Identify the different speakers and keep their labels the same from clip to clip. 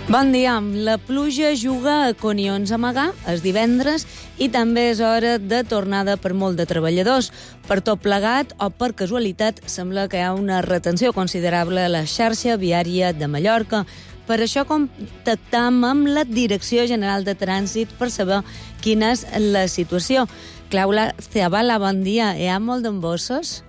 Speaker 1: Bon dia. La pluja juga a Conions a Magà, és divendres, i també és hora de tornada per molt de treballadors. Per tot plegat, o per casualitat, sembla que hi ha una retenció considerable a la xarxa viària de Mallorca. Per això contactam amb la Direcció General de Trànsit per saber quina és la situació. Clàudia Zabala, bon dia. Hi ha molt d'embossos?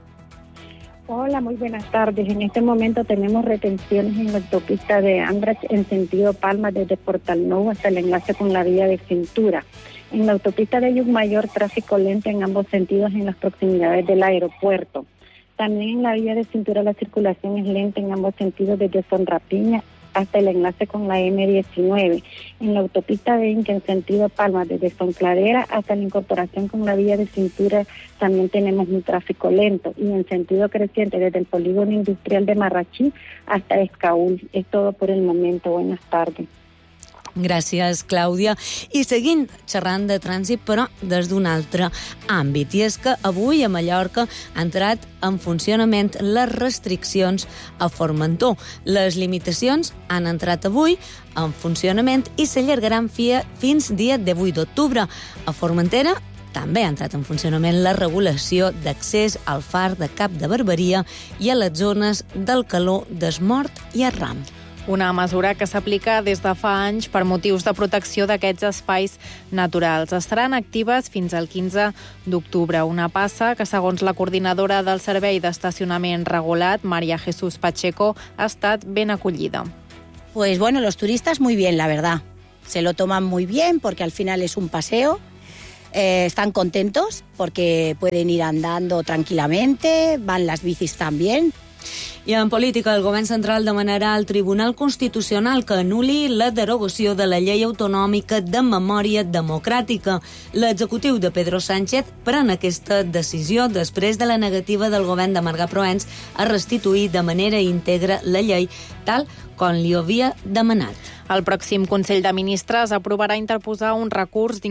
Speaker 2: Hola, muy buenas tardes. En este momento tenemos retenciones en la autopista de Andrach en sentido Palma desde Portal Nou hasta el enlace con la vía de Cintura. En la autopista de Llucmajor, tráfico lento en ambos sentidos en las proximidades del aeropuerto. También en la vía de Cintura la circulación es lenta en ambos sentidos desde Son Rapiña hasta el enlace con la M19. En la autopista de Inca en sentido Palma desde Son Cladera hasta la incorporación con la vía de Cintura también tenemos un tráfico lento, y en sentido creciente desde el polígono industrial de Marrachí hasta Escaúl. Es todo por el momento. Buenas tardes.
Speaker 1: Gràcies, Clàudia. I seguint xerrant de trànsit, però des d'un altre àmbit. I és que avui a Mallorca han entrat en funcionament les restriccions a Formentor. Les limitacions han entrat avui en funcionament i s'allargaran fins dia 18 d'octubre. A Formentera també ha entrat en funcionament la regulació d'accés al far de Cap de Barberia i a les zones del Caló d'Esmort i Arram.
Speaker 3: Una mesura que s'aplica des de fa anys per motius de protecció d'aquests espais naturals. Estaran actives fins al 15 d'octubre. Una passa que, segons la coordinadora del Servei d'Estacionament Regulat, María Jesús Pacheco, ha estat ben acollida.
Speaker 4: Pues bueno, los turistas muy bien, la verdad. Se lo toman muy bien porque al final es un paseo. Están contentos porque pueden ir andando tranquilamente, van las bicis también.
Speaker 1: I en política, el govern central demanarà al Tribunal Constitucional que anul·li la derogació de la llei autonòmica de memòria democràtica. L'executiu de Pedro Sánchez pren aquesta decisió després de la negativa del govern de Marga Proens a restituir de manera íntegra la llei, tal com li havia demanat.
Speaker 3: El pròxim Consell de Ministres aprovarà interposar un recurs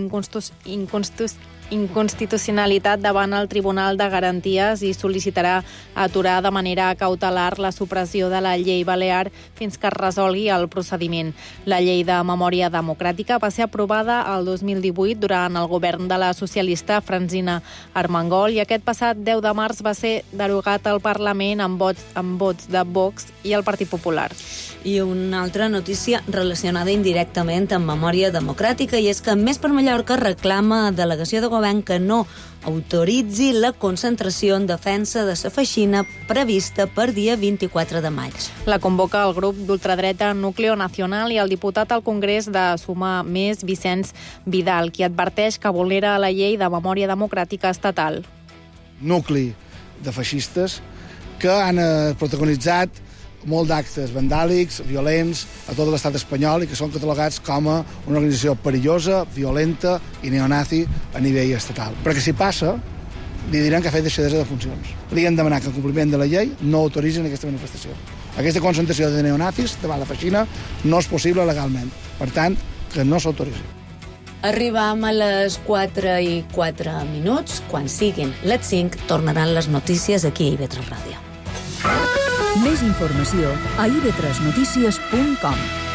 Speaker 3: d'inconstitucionalitat davant el Tribunal de Garanties i sol·licitarà aturar de manera cautelar la supressió de la llei balear fins que es resolgui el procediment. La llei de memòria democràtica va ser aprovada el 2018 durant el govern de la socialista Francina Armengol i aquest passat 10 de març va ser derogat al Parlament amb vots de Vox i el Partit Popular.
Speaker 1: I una altra notícia relacionada indirectament amb memòria democràtica, i és que Més per Mallorca reclama a delegació de govern que no autoritzi la concentració en defensa de la feixina prevista per dia 24 de maig.
Speaker 3: La convoca el grup d'ultradreta Núcleo Nacional i el diputat al Congrés de Sumar Més, Vicenç Vidal, qui adverteix que vulnera la llei de memòria democràtica estatal.
Speaker 5: Nucli de feixistes que han protagonitzat molt d'actes vandàlics, violents, a tot l'estat espanyol i que són catalogats com a una organització perillosa, violenta i neonazi a nivell estatal. Perquè si passa, li diran que ha fet deixadesa de funcions. Li han demanat que en compliment de la llei no autoritzin aquesta manifestació. Aquesta concentració de neonazis davant la feixina no és possible legalment. Per tant, que no s'autoritzi.
Speaker 1: Arribam a les 4:04. Quan siguin les 5, tornaran les notícies aquí a IB3 Ràdio.
Speaker 6: Més informació a ib3notícies.com.